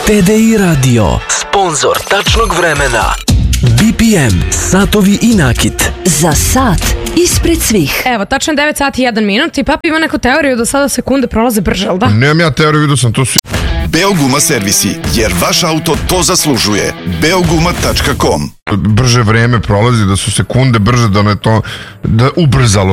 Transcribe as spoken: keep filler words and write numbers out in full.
T D I Radio, sponzor tačnog vremena. B P M, satovi i nakit. Za sat ispred svih. Evo, tačno devet sati i jedan minut i Papi ima neku teoriju da sada sekunde prolaze brže, ali da? Nemam ja teoriju, vidio sam to svi. Beoguma servisi, jer vaš auto to zaslužuje. beoguma tačka com Brže vreme prolazi, da su sekunde brže, da me to da ubrzalo